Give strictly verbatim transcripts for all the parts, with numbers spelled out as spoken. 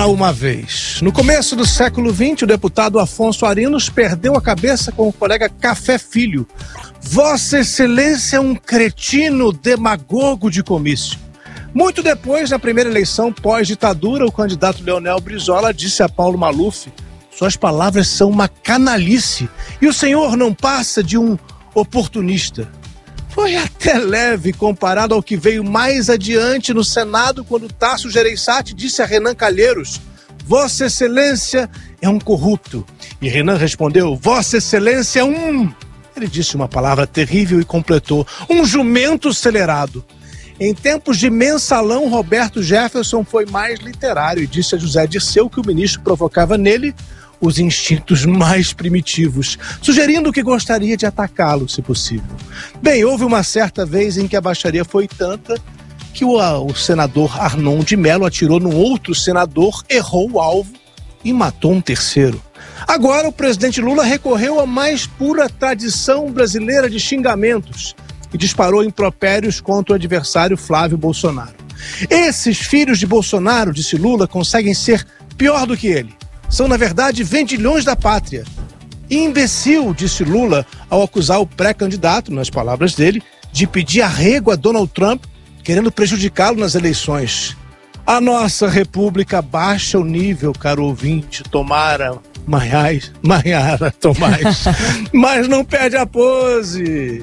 uma vez. No começo do século vinte, o deputado Afonso Arinos perdeu a cabeça com o colega Café Filho. Vossa Excelência é um cretino demagogo de comício. Muito depois, na primeira eleição pós-ditadura, o candidato Leonel Brizola disse a Paulo Maluf: suas palavras são uma canalice e o senhor não passa de um oportunista. Foi até leve comparado ao que veio mais adiante no Senado, quando Tasso Gereissati disse a Renan Calheiros: Vossa Excelência é um corrupto. E Renan respondeu: Vossa Excelência é um... Ele disse uma palavra terrível e completou: um jumento acelerado. Em tempos de mensalão, Roberto Jefferson foi mais literário e disse a José Dirceu que o ministro provocava nele os instintos mais primitivos, sugerindo que gostaria de atacá-lo, se possível. Bem, houve uma certa vez em que a baixaria foi tanta que o, o senador Arnon de Mello atirou num outro senador, errou o alvo e matou um terceiro. Agora o presidente Lula recorreu à mais pura tradição brasileira de xingamentos e disparou impropérios contra o adversário Flávio Bolsonaro. Esses filhos de Bolsonaro, disse Lula, conseguem ser pior do que ele. São, na verdade, vendilhões da pátria. Imbecil, disse Lula, ao acusar o pré-candidato, nas palavras dele, de pedir arrego a Donald Trump, querendo prejudicá-lo nas eleições. A nossa república baixa o nível, caro ouvinte, tomara, Maiás, Maiara, Tomás, mas não perde a pose.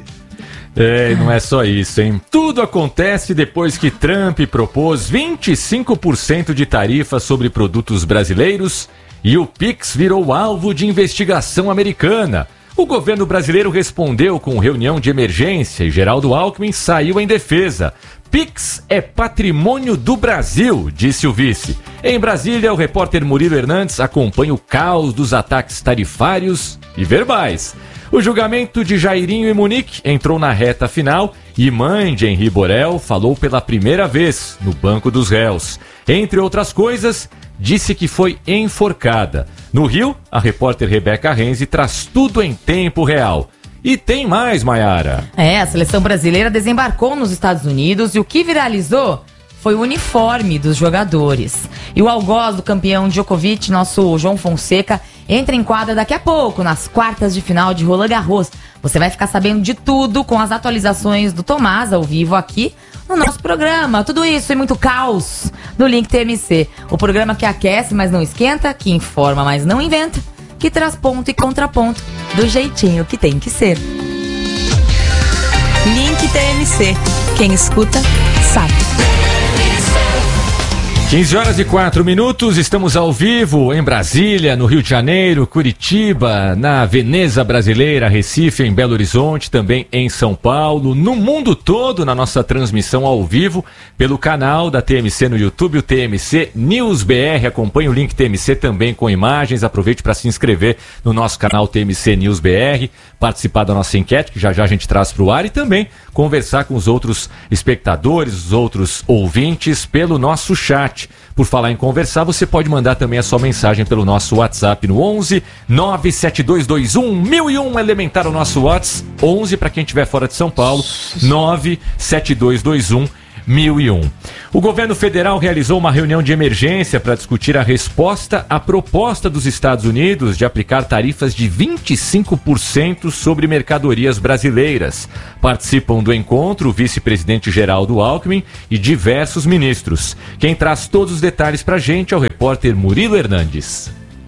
É, não é só isso, hein? Tudo acontece depois que Trump propôs vinte e cinco por cento de tarifa sobre produtos brasileiros e o Pix virou alvo de investigação americana. O governo brasileiro respondeu com reunião de emergência e Geraldo Alckmin saiu em defesa. Pix é patrimônio do Brasil, disse o vice. Em Brasília, o repórter Murilo Hernandes acompanha o caos dos ataques tarifários e verbais. O julgamento de Jairinho e Munique entrou na reta final e mãe de Henri Borel falou pela primeira vez no banco dos réus. Entre outras coisas, disse que foi enforcada. No Rio, a repórter Rebeca Renzi traz tudo em tempo real. E tem mais, Maiara. É, a seleção brasileira desembarcou nos Estados Unidos e o que viralizou foi o uniforme dos jogadores. E o algoz do campeão Djokovic, nosso João Fonseca, entra em quadra daqui a pouco, nas quartas de final de Roland Garros. Você vai ficar sabendo de tudo com as atualizações do Tomás ao vivo aqui no nosso programa. Tudo isso e muito caos no Link T M C. O programa que aquece, mas não esquenta, que informa, mas não inventa, que traz ponto e contraponto do jeitinho que tem que ser. Link T M C. Quem escuta, sabe. quinze horas e quatro minutos, estamos ao vivo em Brasília, no Rio de Janeiro, Curitiba, na Veneza Brasileira, Recife, em Belo Horizonte, também em São Paulo, no mundo todo, na nossa transmissão ao vivo, pelo canal da T M C no YouTube, o T M C News B R. Acompanhe o Link T M C também com imagens, aproveite para se inscrever no nosso canal T M C News B R, participar da nossa enquete, que já já a gente traz para o ar, e também conversar com os outros espectadores, os outros ouvintes, pelo nosso chat. Por falar em conversar, você pode mandar também a sua mensagem pelo nosso WhatsApp no onze nove sete dois dois um mil e um, elementar o nosso WhatsApp, onze para quem estiver fora de São Paulo, nove sete dois dois um mil e um. O governo federal realizou uma reunião de emergência para discutir a resposta à proposta dos Estados Unidos de aplicar tarifas de vinte e cinco por cento sobre mercadorias brasileiras. Participam do encontro o vice-presidente Geraldo Alckmin e diversos ministros. Quem traz todos os detalhes para a gente é o repórter Murilo Hernandes.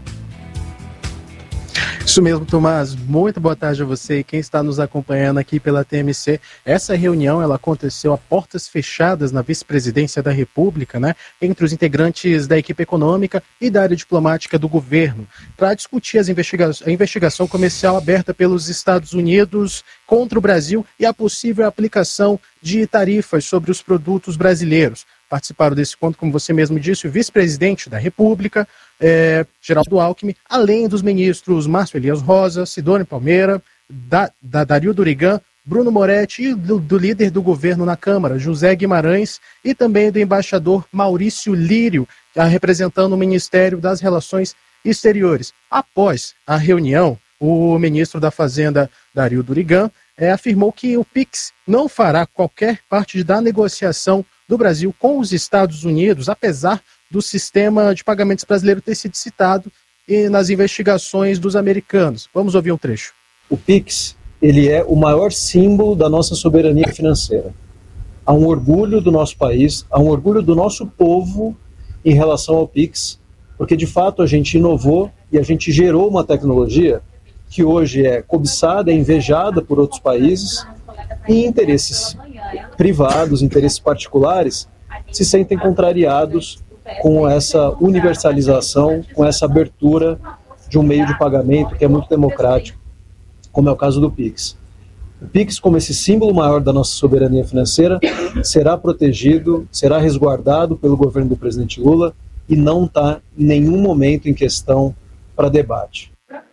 Isso mesmo, Tomás. Muito boa tarde a você e quem está nos acompanhando aqui pela T M C. Essa reunião ela aconteceu a portas fechadas na vice-presidência da República, né, entre os integrantes da equipe econômica e da área diplomática do governo, para discutir as investiga- a investigação comercial aberta pelos Estados Unidos contra o Brasil e a possível aplicação de tarifas sobre os produtos brasileiros. Participaram desse encontro, como você mesmo disse, o vice-presidente da República, é, Geraldo Alckmin, além dos ministros Márcio Elias Rosa, Sidônio Palmeira, da, da Dario Durigan, Bruno Moretti e do, do líder do governo na Câmara, José Guimarães, e também do embaixador Maurício Lírio, representando o Ministério das Relações Exteriores. Após a reunião, o ministro da Fazenda, Dario Durigan, é, afirmou que o Pix não fará qualquer parte da negociação do Brasil com os Estados Unidos, apesar do sistema de pagamentos brasileiro ter sido citado e nas investigações dos americanos. Vamos ouvir um trecho. O Pix, ele é o maior símbolo da nossa soberania financeira. Há um orgulho do nosso país, há um orgulho do nosso povo em relação ao Pix, porque de fato a gente inovou e a gente gerou uma tecnologia que hoje é cobiçada, é invejada por outros países, e interesses privados, interesses particulares, se sentem contrariados com essa universalização, com essa abertura de um meio de pagamento que é muito democrático, como é o caso do Pix. O Pix, como esse símbolo maior da nossa soberania financeira, será protegido, será resguardado pelo governo do presidente Lula e não está em nenhum momento em questão para debate.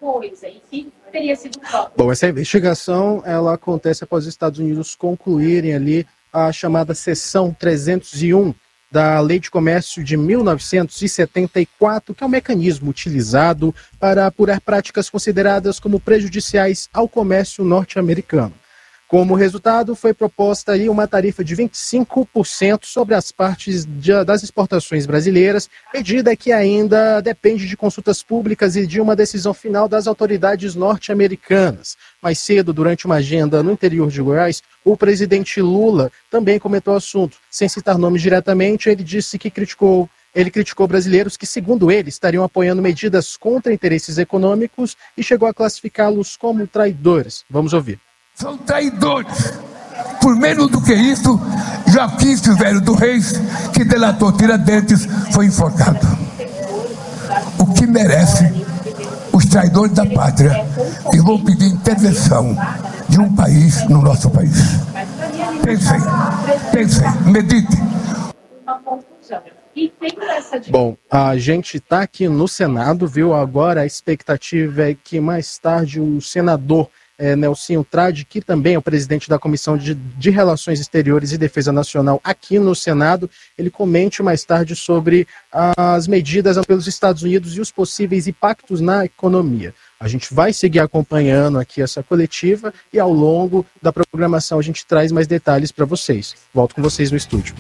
Bom, essa investigação ela acontece após os Estados Unidos concluírem ali a chamada seção trezentos e um da Lei de Comércio de mil novecentos e setenta e quatro, que é um mecanismo utilizado para apurar práticas consideradas como prejudiciais ao comércio norte-americano. Como resultado, foi proposta aí uma tarifa de vinte e cinco por cento sobre as partes de, das exportações brasileiras, medida que ainda depende de consultas públicas e de uma decisão final das autoridades norte-americanas. Mais cedo, durante uma agenda no interior de Goiás, o presidente Lula também comentou o assunto. Sem citar nomes diretamente, ele disse que criticou Ele criticou brasileiros que, segundo ele, estariam apoiando medidas contra interesses econômicos e chegou a classificá-los como traidores. Vamos ouvir. São traidores. Por menos do que isso, Joaquim Silvério do Reis, que delatou Tiradentes, foi enforcado. O que merece os traidores da pátria, e vão pedir intervenção de um país no nosso país. Pensem, pensem, meditem. Bom, a gente está aqui no Senado, viu? Agora a expectativa é que mais tarde o senador é, Nelsinho Trade, que também é o presidente da Comissão de, de Relações Exteriores e Defesa Nacional aqui no Senado, ele comente mais tarde sobre as medidas pelos Estados Unidos e os possíveis impactos na economia. A gente vai seguir acompanhando aqui essa coletiva e ao longo da programação a gente traz mais detalhes para vocês. Volto com vocês no estúdio.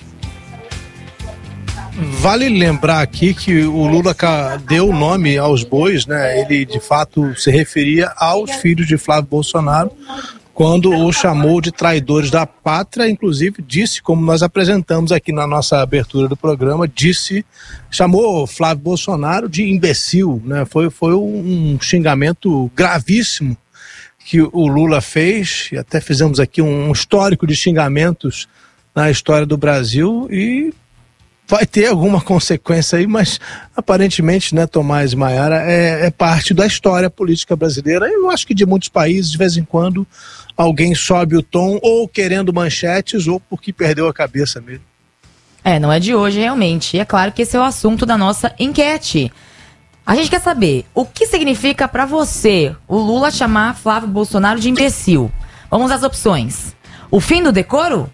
Vale lembrar aqui que o Lula deu nome aos bois, né? Ele de fato se referia aos filhos de Flávio Bolsonaro quando o chamou de traidores da pátria, inclusive disse, como nós apresentamos aqui na nossa abertura do programa, disse, chamou Flávio Bolsonaro de imbecil, né? Foi, foi um xingamento gravíssimo que o Lula fez, e até fizemos aqui um histórico de xingamentos na história do Brasil e vai ter alguma consequência aí, mas aparentemente, né, Tomás e Maiara, é, é parte da história política brasileira. Eu acho que de muitos países, de vez em quando, alguém sobe o tom, ou querendo manchetes, ou porque perdeu a cabeça mesmo. É, não é de hoje realmente. E é claro que esse é o assunto da nossa enquete. A gente quer saber o que significa pra você o Lula chamar Flávio Bolsonaro de imbecil. Vamos às opções. O fim do decoro?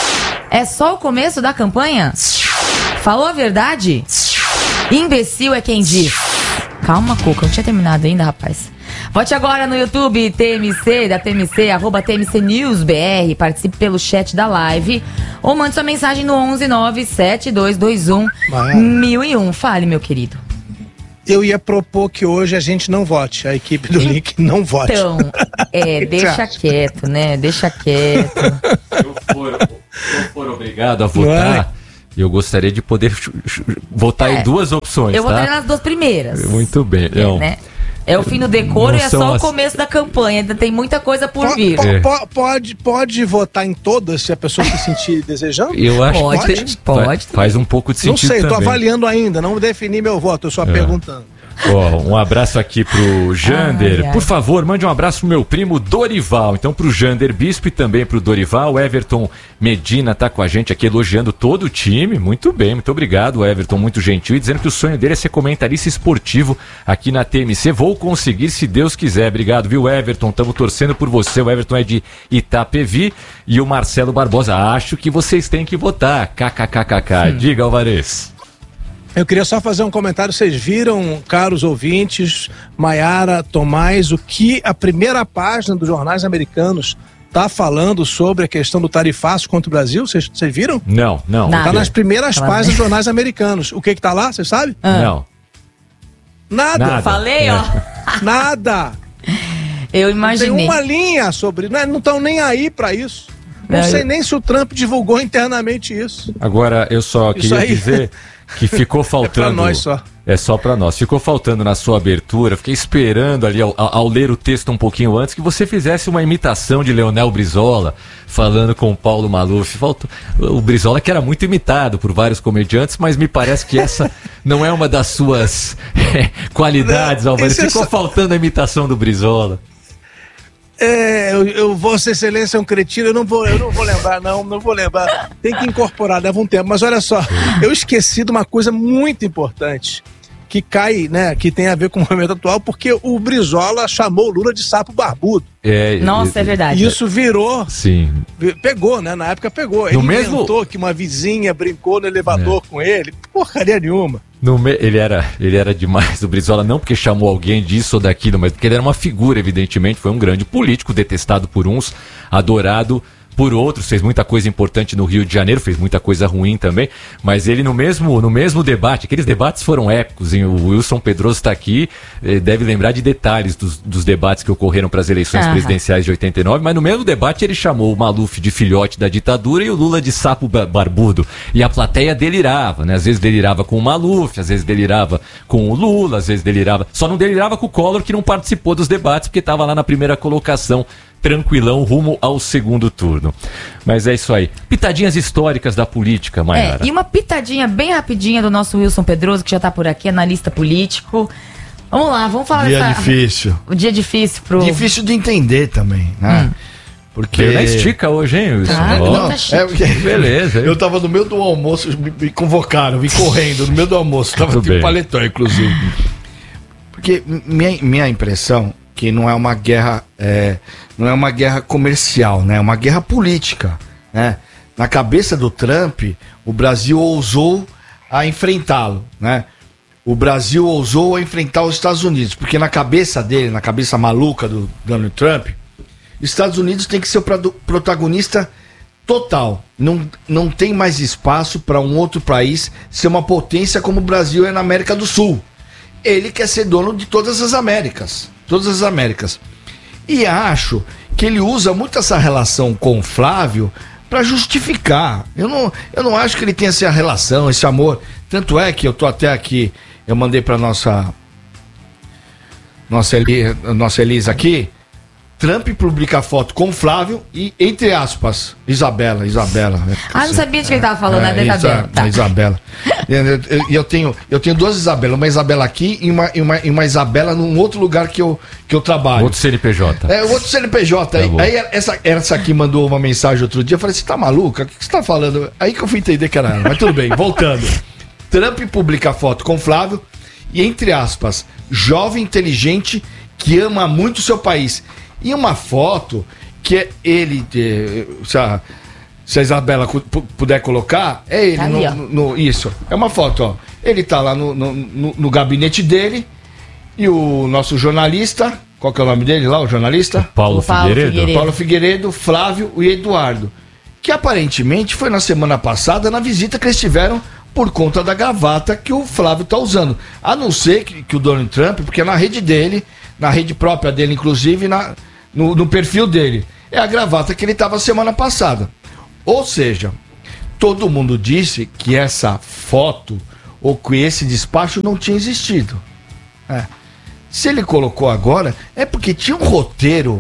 É só o começo da campanha? Falou a verdade? Imbecil é quem diz. Calma, Cuca, eu não tinha terminado ainda, rapaz. Vote agora no YouTube T M C, da T M C, arroba T M C News B R. Participe pelo chat da live. Ou mande sua mensagem no onze nove sete dois dois um mil e um. Fale, meu querido. Eu ia propor que hoje a gente não vote, a equipe do Link não vote. Então, é, deixa quieto, né? Deixa quieto. Se eu for, se eu for obrigado a votar, eu gostaria de poder votar é, em duas opções, eu tá? votaria nas duas primeiras. Muito bem. É, não. né? É o fim do decoro Não e é só as... o começo da campanha. Ainda tem muita coisa por po, vir. Po, é. po, pode, pode votar em todas se a pessoa se sentir desejando? Eu acho pode, que pode. pode faz um pouco de sentido. Não sei, também. tô avaliando ainda, não defini meu voto, eu só é. perguntando. Oh, um abraço aqui pro Jander. Ai, ai. Por favor, mande um abraço pro meu primo Dorival. Então, pro Jander Bispo e também pro Dorival. O Everton Medina tá com a gente aqui elogiando todo o time. Muito bem, muito obrigado, Everton, muito gentil. E dizendo que o sonho dele é ser comentarista esportivo aqui na T M C. Vou conseguir, se Deus quiser. Obrigado, viu, Everton? Estamos torcendo por você. O Everton é de Itapevi. E o Marcelo Barbosa. Acho que vocês têm que votar. KKKKK. Hum. Diga, Alvarez. Eu queria só fazer um comentário. Vocês viram, caros ouvintes, Maiara, Tomás, o que a primeira página dos jornais americanos tá falando sobre a questão do tarifaço contra o Brasil? Vocês viram? Não, não. Nada. Tá nas primeiras Fala páginas bem. dos jornais americanos. O que que tá lá, você sabe? Ah. Não. Nada. Nada. Falei, ó. Nada. Eu Tem imaginei. uma linha sobre... Não estão nem aí pra isso. Não É, sei eu- nem se o Trump divulgou internamente isso. Agora, eu só Isso queria aí. dizer que ficou faltando... nós só. É só pra nós. Ficou faltando na sua abertura, fiquei esperando ali, ao, ao ler o texto um pouquinho antes, que você fizesse uma imitação de Leonel Brizola, falando com o Paulo Maluf. Faltou... O Brizola que era muito imitado por vários comediantes, mas me parece que essa não é uma das suas é, qualidades, Não, Alvarez. isso é Ficou só- faltando a imitação do Brizola. É, eu, eu, Vossa Excelência é um cretino, eu não vou, eu não vou lembrar, não, não vou lembrar. Tem que incorporar, leva um tempo. Mas olha só, eu esqueci de uma coisa muito importante, que cai, né, que tem a ver com o momento atual, porque o Brizola chamou o Lula de sapo barbudo. É, Nossa, é verdade. E isso virou, Sim. pegou, né, na época pegou. Ele No mesmo- inventou que uma vizinha brincou no elevador com ele, porcaria nenhuma. No me... ele, era, ele era demais, o Brizola, não porque chamou alguém disso ou daquilo, mas porque ele era uma figura, evidentemente, foi um grande político, detestado por uns, adorado por outros, fez muita coisa importante no Rio de Janeiro, fez muita coisa ruim também, mas ele no mesmo, no mesmo debate, aqueles debates foram épicos, hein? O Wilson Pedroso está aqui, eh, deve lembrar de detalhes dos, dos debates que ocorreram para as eleições Aham. presidenciais de oitenta e nove, mas no mesmo debate ele chamou o Maluf de filhote da ditadura e o Lula de sapo ba- barbudo, e a plateia delirava, né? Às vezes delirava com o Maluf, às vezes delirava com o Lula, às vezes delirava, só não delirava com o Collor, que não participou dos debates porque estava lá na primeira colocação, tranquilão, rumo ao segundo turno. Mas é isso aí. Pitadinhas históricas da política, Maiara. É, e uma pitadinha bem rapidinha do nosso Wilson Pedroso, que já tá por aqui, analista político. Vamos lá, vamos falar Dia dessa... difícil. O dia difícil pro... Difícil de entender também, né? Porque. Veio na estica hoje, hein, Wilson? Ah, Ó, não, tá chique. É, porque beleza, hein? eu tava no meio do almoço, me, me convocaram, vim correndo no meio do almoço, tava Tudo de bem. paletó, inclusive. Porque minha, minha impressão que não é uma guerra, é, não é uma guerra comercial, né? É uma guerra política, né? Na cabeça do Trump, o Brasil ousou a enfrentá-lo, né? O Brasil ousou a enfrentar os Estados Unidos, porque na cabeça dele, na cabeça maluca do Donald Trump, Estados Unidos tem que ser o prado- protagonista total. Não, não tem mais espaço para um outro país ser uma potência como o Brasil é na América do Sul. Ele quer ser dono de todas as Américas. Todas as Américas. E acho que ele usa muito essa relação com o Flávio para justificar. Eu não, eu não acho que ele tenha essa relação, esse amor. Tanto é que eu tô até aqui, eu mandei para nossa nossa, Eli, nossa Elisa aqui. Trump publica foto com Flávio e, entre aspas, Isabela, Isabela. Ah, não sabia de quem ele tava falando, né? Da Isa- Isabela. Tá. Isabela. E eu, eu- eu tenho, eu tenho duas Isabelas, uma Isabela aqui e uma, e uma, e uma Isabela num outro lugar que eu, que eu trabalho. Outro C N P J. É, o outro C N P J. Tá aí bom. aí essa, essa aqui mandou uma mensagem outro dia. Eu falei, você tá maluca? O que que você tá falando? Aí que eu fui entender que era ela. Mas tudo bem, voltando. Trump publica foto com Flávio e, entre aspas, jovem inteligente que ama muito o seu país. E uma foto que é ele, eh, se a, se a Isabela cu- pu- puder colocar, é ele Tá no, ali, ó. no- no- isso, é uma foto, ó. Ele tá lá no, no, no- no gabinete dele e o nosso jornalista, qual que é o nome dele lá, o jornalista? Paulo, O Paulo Figueiredo. Figueiredo. Paulo Figueiredo, Flávio e Eduardo, que aparentemente foi na semana passada na visita que eles tiveram por conta da gravata que o Flávio tá usando. A não ser que, que o Donald Trump, porque é na rede dele, na rede própria dele, inclusive, na, no, no perfil dele, é a gravata que ele tava semana passada. Ou seja, todo mundo disse que essa foto ou que esse despacho não tinha existido. É. Se ele colocou agora, é porque tinha um roteiro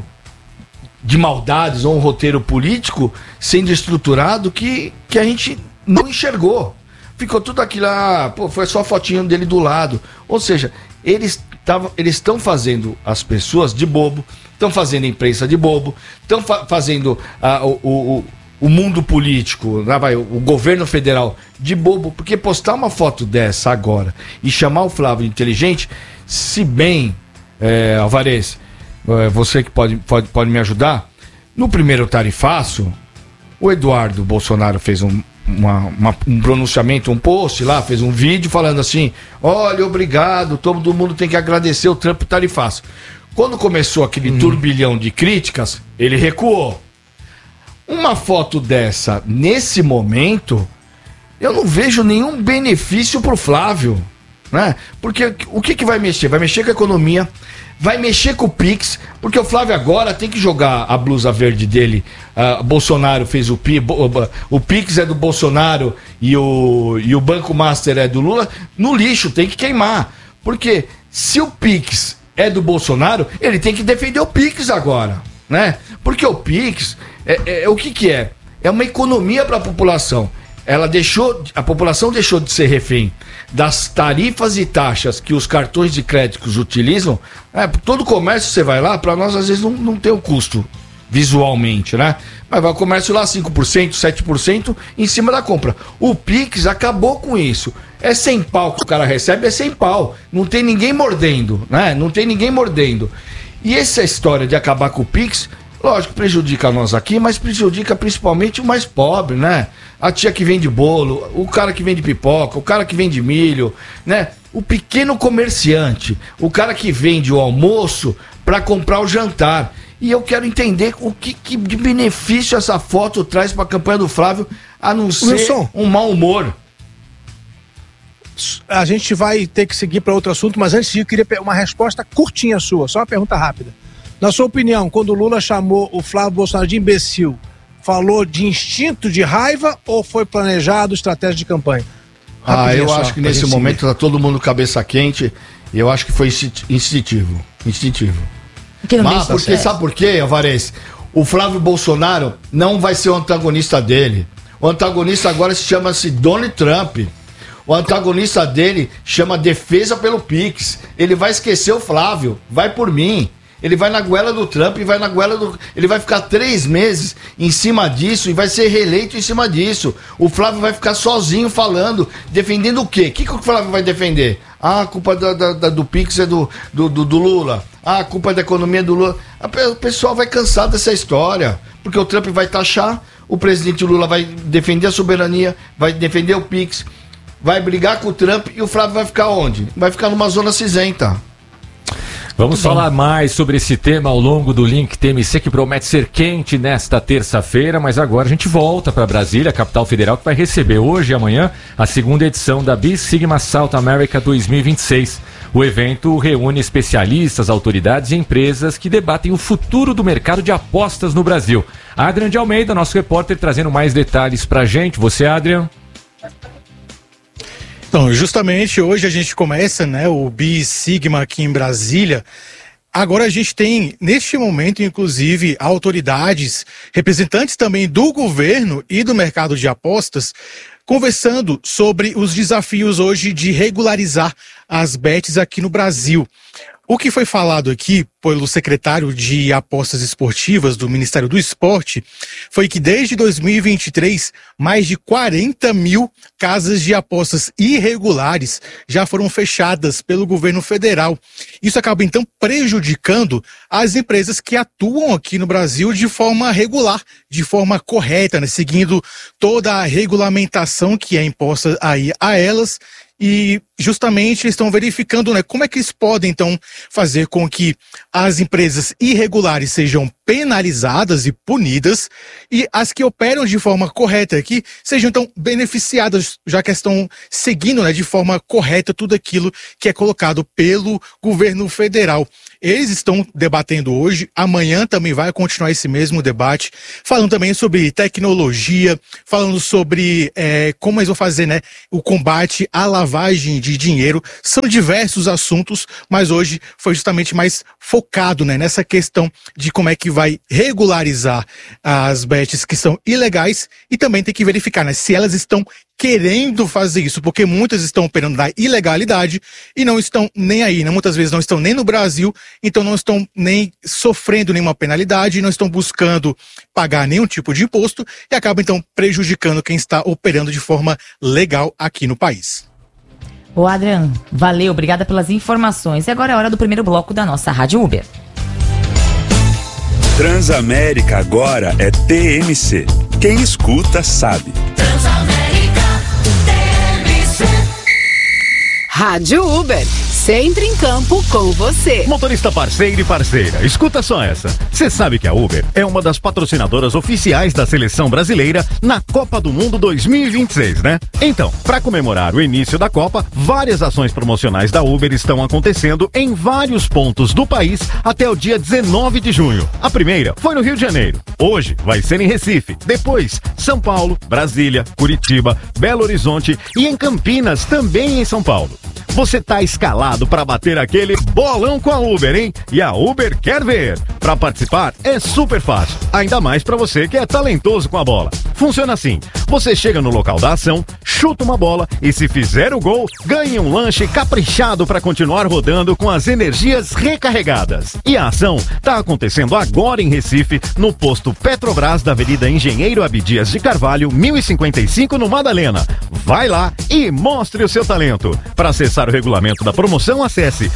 de maldades ou um roteiro político sendo estruturado que, que a gente não enxergou. Ficou tudo aquilo lá, pô, foi só a fotinho dele do lado. Ou seja, eles tavam, eles estão fazendo as pessoas de bobo, estão fazendo a imprensa de bobo, estão fa- fazendo ah, o, o, o mundo político, lá vai, o, o governo federal de bobo, porque postar uma foto dessa agora e chamar o Flávio de inteligente, se bem, é, Alvarez, é, você que pode, pode, pode me ajudar, no primeiro tarifaço, o Eduardo Bolsonaro fez um, uma, uma- um pronunciamento, um post lá, fez um vídeo falando assim: olha, obrigado, todo mundo tem que agradecer o Trump tarifaço. Quando começou aquele turbilhão de críticas, ele recuou. Uma foto dessa, nesse momento, eu não vejo nenhum benefício pro Flávio, né? Porque o que que vai mexer? Vai mexer com a economia, vai mexer com o Pix, porque o Flávio agora tem que jogar a blusa verde dele. Uh, Bolsonaro fez o Pix, o Pix é do Bolsonaro e o, e o Banco Master é do Lula, no lixo, tem que queimar. Porque se o Pix é do Bolsonaro, ele tem que defender o Pix agora, né? Porque o Pix, é, é, é o que que é? É uma economia para a população. Ela deixou, a população deixou de ser refém das tarifas e taxas que os cartões de créditos utilizam. É, todo comércio você vai lá, para nós às vezes não, não tem o custo visualmente, né? Mas vai o comércio lá cinco por cento, sete por cento em cima da compra. O Pix acabou com isso. É cem pau que o cara recebe, é cem pau. Não tem ninguém mordendo, né? Não tem ninguém mordendo. E essa história de acabar com o Pix, lógico, prejudica nós aqui, mas prejudica principalmente o mais pobre, né? A tia que vende bolo, o cara que vende pipoca, o cara que vende milho, né? O pequeno comerciante, o cara que vende o almoço para comprar o jantar. E eu quero entender o que, que de benefício essa foto traz para a campanha do Flávio, a não ser Wilson, um mau humor. A gente vai ter que seguir para outro assunto, mas antes eu queria uma resposta curtinha sua, só uma pergunta rápida. Na sua opinião, quando o Lula chamou o Flávio Bolsonaro de imbecil, falou de instinto de raiva ou foi planejado, estratégia de campanha? Ah, eu acho que nesse momento tá todo mundo cabeça quente. E eu acho que foi instintivo. Instintivo. Mas porque, é. sabe por quê, Alvarez? O Flávio Bolsonaro não vai ser o antagonista dele. O antagonista agora se chama-se Donald Trump. O antagonista dele chama Defesa pelo Pix. Ele vai esquecer o Flávio. Vai por mim. Ele vai na goela do Trump e vai na goela do... Ele vai ficar três meses em cima disso e vai ser reeleito em cima disso. O Flávio vai ficar sozinho falando, defendendo o quê? O que, que o Flávio vai defender? Ah, a culpa da, da, da, do Pix é do, do, do, do Lula. Ah, a culpa da economia é do Lula. O pessoal vai cansar dessa história, porque o Trump vai taxar, o presidente Lula vai defender a soberania, vai defender o Pix, vai brigar com o Trump e o Flávio vai ficar onde? Vai ficar numa zona cinzenta. Vamos falar mais sobre esse tema ao longo do Link T M C, que promete ser quente nesta terça-feira, mas agora a gente volta para Brasília, capital federal, que vai receber hoje e amanhã a segunda edição da B Sigma South America dois mil e vinte e seis. O evento reúne especialistas, autoridades e empresas que debatem o futuro do mercado de apostas no Brasil. Adrian de Almeida, nosso repórter, trazendo mais detalhes para a gente. Você, Adrian? Então, justamente hoje a gente começa, né, o B Sigma aqui em Brasília. Agora a gente tem, neste momento, inclusive, autoridades, representantes também do governo e do mercado de apostas, conversando sobre os desafios hoje de regularizar as bets aqui no Brasil. O que foi falado aqui pelo secretário de Apostas Esportivas do Ministério do Esporte foi que desde dois mil e vinte e três, mais de quarenta mil casas de apostas irregulares já foram fechadas pelo governo federal. Isso acaba então prejudicando as empresas que atuam aqui no Brasil de forma regular, de forma correta, né, seguindo toda a regulamentação que é imposta aí a elas. E justamente eles estão verificando, né, como é que eles podem então fazer com que as empresas irregulares sejam penalizadas e punidas e as que operam de forma correta aqui sejam então beneficiadas, já que estão seguindo, né, de forma correta tudo aquilo que é colocado pelo governo federal. Eles estão debatendo hoje, amanhã também vai continuar esse mesmo debate, falando também sobre tecnologia, falando sobre é, como eles vão fazer, né, o combate à lavagem de dinheiro. São diversos assuntos, mas hoje foi justamente mais focado, né, nessa questão de como é que vai regularizar as bets que são ilegais e também tem que verificar, né, se elas estão querendo fazer isso, porque muitas estão operando na ilegalidade e não estão nem aí, né? Muitas vezes não estão nem no Brasil, então não estão nem sofrendo nenhuma penalidade, não estão buscando pagar nenhum tipo de imposto e acabam então prejudicando quem está operando de forma legal aqui no país. Ô Adrian, valeu, obrigada pelas informações. E agora é a hora do primeiro bloco da nossa Rádio Uber. Transamérica agora é T M C. Quem escuta sabe. Rádio Uber, Sempre em campo com você. Motorista parceiro e parceira, escuta só essa. Você sabe que a Uber é uma das patrocinadoras oficiais da seleção brasileira na Copa do Mundo dois mil e vinte e seis, né? Então, para comemorar o início da Copa, várias ações promocionais da Uber estão acontecendo em vários pontos do país até o dia dezenove de junho. A primeira foi no Rio de Janeiro. Hoje vai ser em Recife. Depois, São Paulo, Brasília, Curitiba, Belo Horizonte e em Campinas, também em São Paulo. Você tá escalado para bater aquele bolão com a Uber, hein? E a Uber quer ver. Para participar é super fácil, ainda mais para você que é talentoso com a bola. Funciona assim: você chega no local da ação, chuta uma bola e se fizer o gol, ganha um lanche caprichado para continuar rodando com as energias recarregadas. E a ação tá acontecendo agora em Recife, no posto Petrobras da Avenida Engenheiro Abdias de Carvalho, mil e cinquenta e cinco, no Madalena. Vai lá e mostre o seu talento. Para acessar o regulamento da promoção, acesse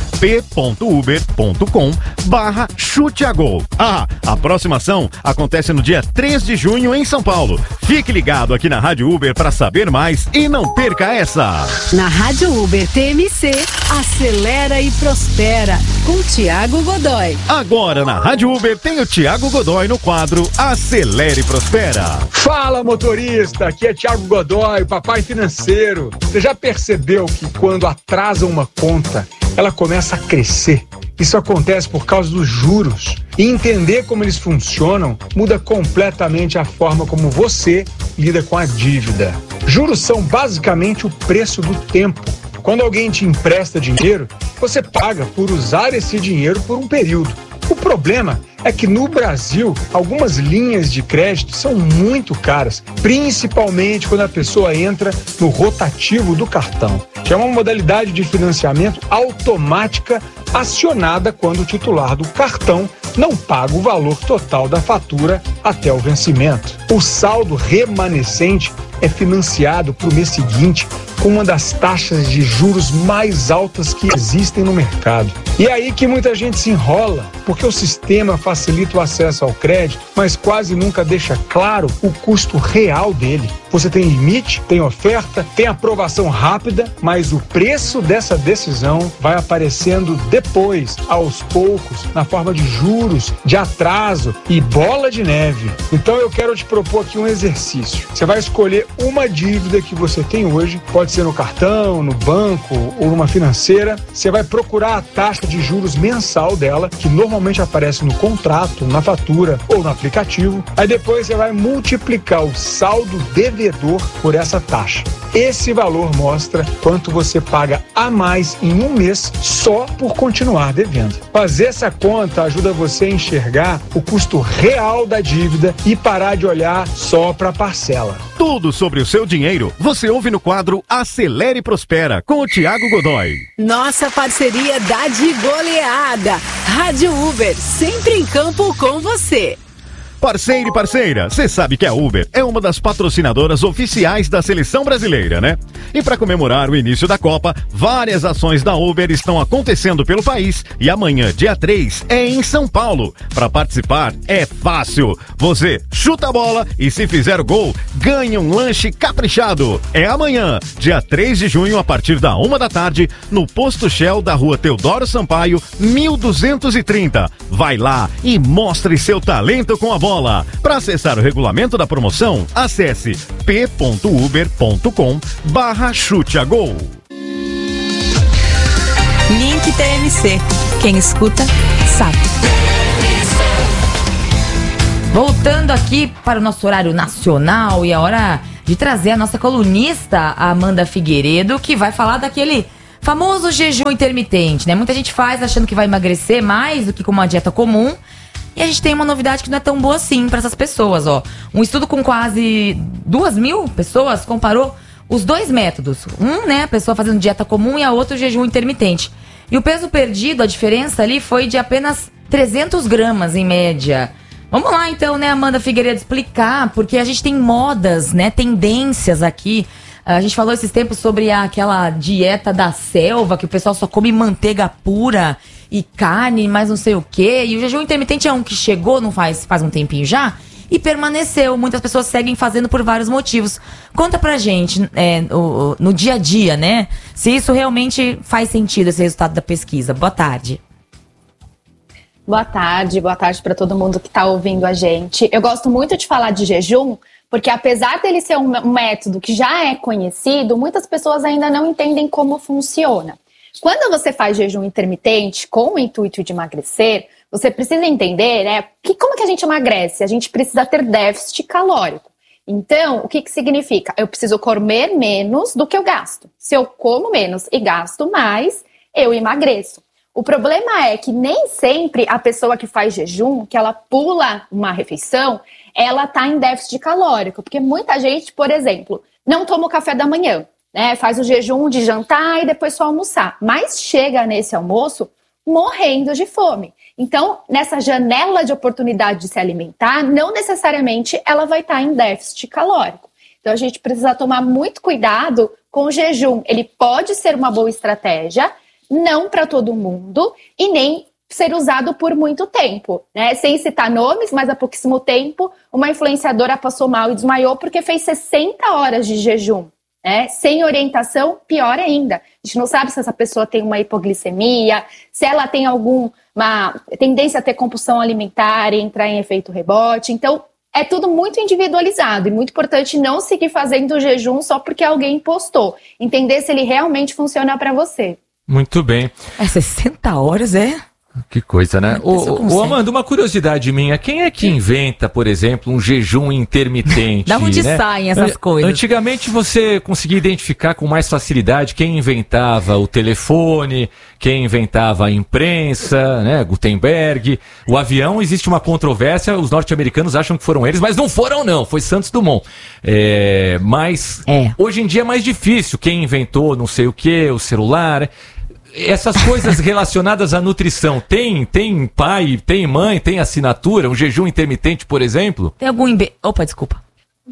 p.uber.com barra chute a gol. Ah, a próxima ação acontece no dia três de junho em São Paulo. Fique ligado aqui na Rádio Uber para saber mais e não perca essa. Na Rádio Uber T M C, acelera e prospera com Tiago Godoy. Agora na Rádio Uber tem o Tiago Godoy no quadro Acelere e Prospera. Fala, motorista, aqui é Tiago Godoy, papai financeiro. Você já percebeu que quando atrasa uma conta, ela começa a crescer? Isso acontece por causa dos juros. E entender como eles funcionam muda completamente a forma como você lida com a dívida. Juros são basicamente o preço do tempo. Quando alguém te empresta dinheiro, você paga por usar esse dinheiro por um período. O problema é que no Brasil, algumas linhas de crédito são muito caras, principalmente quando a pessoa entra no rotativo do cartão, que é uma modalidade de financiamento automática acionada quando o titular do cartão não paga o valor total da fatura até o vencimento. O saldo remanescente é financiado para o mês seguinte com uma das taxas de juros mais altas que existem no mercado. E é aí que muita gente se enrola, porque o sistema facilita o acesso ao crédito, mas quase nunca deixa claro o custo real dele. Você tem limite, tem oferta, tem aprovação rápida, mas o preço dessa decisão vai aparecendo depois, aos poucos, na forma de juros, de atraso e bola de neve. Então eu quero te propor aqui um exercício. Você vai escolher uma dívida que você tem hoje, pode ser no cartão, no banco ou numa financeira. Você vai procurar a taxa de juros mensal dela, que normalmente aparece no contrato, na fatura ou no aplicativo. Aí depois você vai multiplicar o saldo devedor por essa taxa. Esse valor mostra quanto você paga a mais em um mês só por continuar devendo. Fazer essa conta ajuda você a enxergar o custo real da dívida e parar de olhar só para a parcela. Tudo sobre o seu dinheiro você ouve no quadro Acelere e Prospera com o Tiago Godoy. Nossa parceria dá de goleada. Rádio Uber, sempre em campo com você. Parceiro e parceira, você sabe que a Uber é uma das patrocinadoras oficiais da seleção brasileira, né? E para comemorar o início da Copa, várias ações da Uber estão acontecendo pelo país e amanhã, dia três, é em São Paulo. Para participar é fácil. Você chuta a bola e se fizer o gol, ganha um lanche caprichado. É amanhã, dia três de junho, a partir da uma da tarde, no Posto Shell da Rua Teodoro Sampaio, mil duzentos e trinta. Vai lá e mostre seu talento com a bola. Para acessar o regulamento da promoção, acesse p.uber.com barra chute a gol. Link T M C. Quem escuta, sabe. Voltando aqui para o nosso horário nacional e a hora de trazer a nossa colunista, a Amanda Figueiredo, que vai falar daquele famoso jejum intermitente, né? Muita gente faz achando que vai emagrecer mais do que com uma dieta comum. E a gente tem uma novidade que não é tão boa assim para essas pessoas, ó. Um estudo com quase duas mil pessoas comparou os dois métodos. Um, né, a pessoa fazendo dieta comum e a outra o jejum intermitente. E o peso perdido, a diferença ali foi de apenas trezentos gramas em média. Vamos lá então, né, Amanda Figueiredo, explicar, porque a gente tem modas, né, tendências aqui. A gente falou esses tempos sobre aquela dieta da selva, que o pessoal só come manteiga pura e carne, mais não sei o quê. E o jejum intermitente é um que chegou, não faz, faz um tempinho já. e permaneceu. Muitas pessoas seguem fazendo por vários motivos. Conta pra gente, é, o, no dia a dia, né? Se isso realmente faz sentido, esse resultado da pesquisa. Boa tarde. Boa tarde, boa tarde para todo mundo que está ouvindo a gente. Eu gosto muito de falar de jejum, porque apesar dele ser um método que já é conhecido, muitas pessoas ainda não entendem como funciona. Quando você faz jejum intermitente com o intuito de emagrecer, você precisa entender, né, que como que a gente emagrece? A gente precisa ter déficit calórico. Então, o que que significa? Eu preciso comer menos do que eu gasto. Se eu como menos e gasto mais, eu emagreço. O problema é que nem sempre a pessoa que faz jejum, que ela pula uma refeição, ela tá em déficit calórico. Porque muita gente, por exemplo, não toma o café da manhã, né? Faz o jejum de jantar e depois só almoçar. Mas chega nesse almoço morrendo de fome. Então, nessa janela de oportunidade de se alimentar, não necessariamente ela vai estar em déficit calórico. Então, a gente precisa tomar muito cuidado com o jejum. Ele pode ser uma boa estratégia, não para todo mundo e nem ser usado por muito tempo, né? Sem citar nomes, mas há pouquíssimo tempo, uma influenciadora passou mal e desmaiou porque fez sessenta horas de jejum, né? Sem orientação, pior ainda. A gente não sabe se essa pessoa tem uma hipoglicemia, se ela tem alguma tendência a ter compulsão alimentar e entrar em efeito rebote. Então, é tudo muito individualizado e muito importante não seguir fazendo o jejum só porque alguém postou. Entender se ele realmente funciona para você. Muito bem. É sessenta horas, é? Que coisa, né? Ô, ô, Amanda, uma curiosidade minha. Quem é que inventa, por exemplo, um jejum intermitente? Da onde né? saem essas coisas? Antigamente você conseguia identificar com mais facilidade quem inventava o telefone, quem inventava a imprensa, né? Gutenberg. O avião, existe uma controvérsia, os norte-americanos acham que foram eles, mas não foram não, foi Santos Dumont. É, mas é. Hoje em dia é mais difícil. Quem inventou não sei o que, o celular... Essas coisas relacionadas à nutrição, tem, tem pai, tem mãe, tem assinatura, um jejum intermitente, por exemplo? Tem algum... Imbe... Opa, desculpa.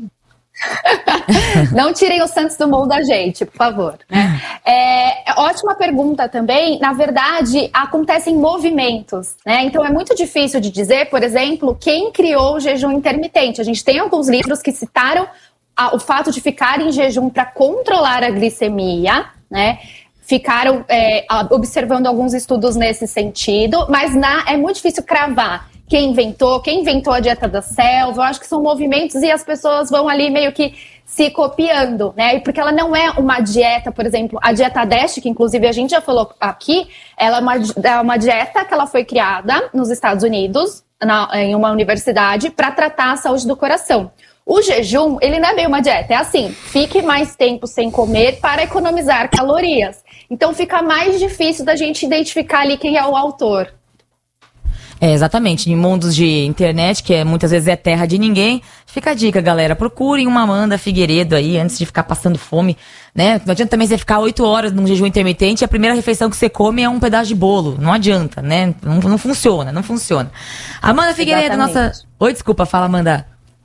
Não tirem o Santos Dumont da gente, por favor. Né? É, ótima pergunta também. Na verdade, acontecem movimentos, né? Então é muito difícil de dizer, por exemplo, quem criou o jejum intermitente. A gente tem alguns livros que citaram a, o fato de ficar em jejum para controlar a glicemia, né? Ficaram é, observando alguns estudos nesse sentido, mas na, é muito difícil cravar quem inventou, quem inventou a dieta da selva. Eu acho que são movimentos e as pessoas vão ali meio que se copiando, né? Porque ela não é uma dieta, por exemplo, a dieta DASH, que inclusive a gente já falou aqui, ela é uma, é uma dieta que ela foi criada nos Estados Unidos, na, em uma universidade, para tratar a saúde do coração. O jejum, ele não é bem uma dieta, é assim, fique mais tempo sem comer para economizar calorias. Então fica mais difícil da gente identificar ali quem é o autor. É, exatamente. Em mundos de internet, que é, muitas vezes é terra de ninguém, fica a dica, galera. Procurem uma Amanda Figueiredo aí, antes de ficar passando fome, né? Não adianta também você ficar oito horas num jejum intermitente e a primeira refeição que você come é um pedaço de bolo. Não adianta, né? Não, não funciona, não funciona. Amanda Figueiredo, Exatamente. nossa... Oi, desculpa, fala, Amanda.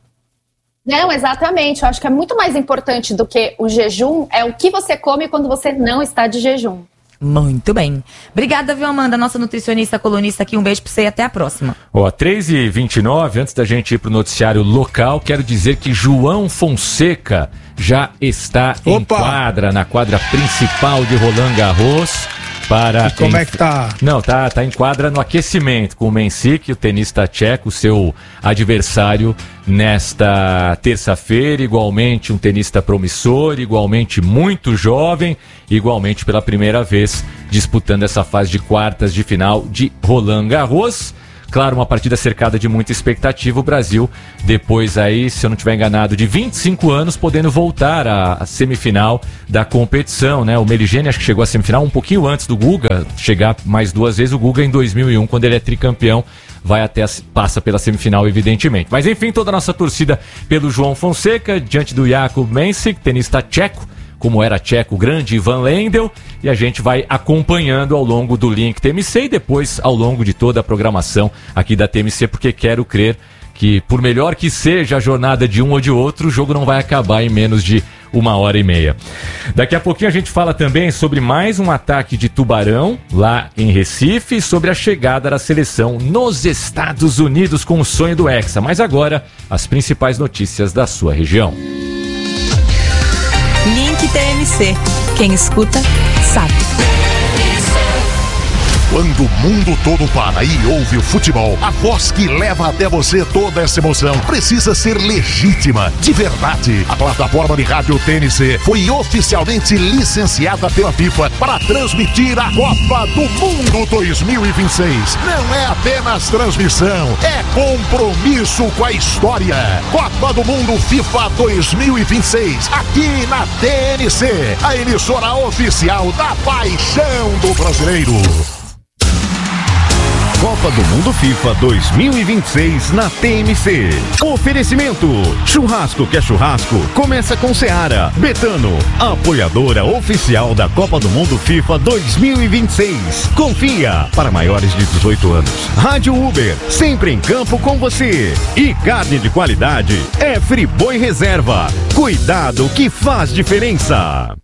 Não, exatamente. Eu acho que é muito mais importante do que o jejum, é o que você come quando você não está de jejum. Muito bem. Obrigada, viu, Amanda? Nossa nutricionista, colunista aqui. Um beijo pra você e até a próxima. Ó, três e vinte e nove, antes da gente ir pro noticiário local, quero dizer que João Fonseca já está Opa. em quadra, na quadra principal de Roland Garros. Para e como é que tá? Não, tá, tá em quadra no aquecimento com o Mensik, o tenista tcheco, seu adversário nesta terça-feira, igualmente um tenista promissor, igualmente muito jovem, igualmente pela primeira vez disputando essa fase de quartas de final de Roland Garros. Claro, uma partida cercada de muita expectativa. O Brasil, depois aí, se eu não estiver enganado, de vinte e cinco anos, podendo voltar à, à semifinal da competição, né? O Meligeni acho que chegou à semifinal um pouquinho antes do Guga chegar mais duas vezes. O Guga em dois mil e um, quando ele é tricampeão, vai até a, passa pela semifinal, evidentemente. Mas enfim, toda a nossa torcida pelo João Fonseca, diante do Jakub Mensik, tenista tcheco, como era tcheco, o grande Ivan Lendl, e a gente vai acompanhando ao longo do Link T M C e depois ao longo de toda a programação aqui da T M C, porque quero crer que por melhor que seja a jornada de um ou de outro, o jogo não vai acabar em menos de uma hora e meia. Daqui a pouquinho a gente fala também sobre mais um ataque de tubarão lá em Recife e sobre a chegada da seleção nos Estados Unidos com o sonho do Hexa. Mas agora, as principais notícias da sua região. Link T M C. Quem escuta, sabe. Quando o mundo todo para e ouve o futebol, a voz que leva até você toda essa emoção precisa ser legítima, de verdade. A plataforma de rádio T N C foi oficialmente licenciada pela FIFA para transmitir a Copa do Mundo dois mil e vinte e seis. Não é apenas transmissão, é compromisso com a história. Copa do Mundo FIFA dois mil e vinte e seis, aqui na T N C, a emissora oficial da paixão do brasileiro. Copa do Mundo FIFA dois mil e vinte e seis na T M C. Oferecimento: churrasco que é churrasco, começa com Seara. Betano, apoiadora oficial da Copa do Mundo FIFA dois mil e vinte e seis. Confia, para maiores de dezoito anos. Rádio Uber, sempre em campo com você. E carne de qualidade é Friboi Reserva. Cuidado que faz diferença.